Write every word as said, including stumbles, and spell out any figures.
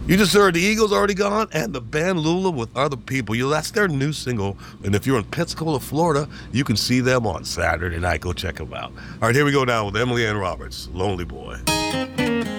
You just heard the Eagles Already Gone and the band Lula with Other People. You know, that's their new single. And if you're in Pensacola, Florida, you can see them on Saturday night. Go check them out. All right, here we go now with Emily Ann Roberts, Lonely Boy.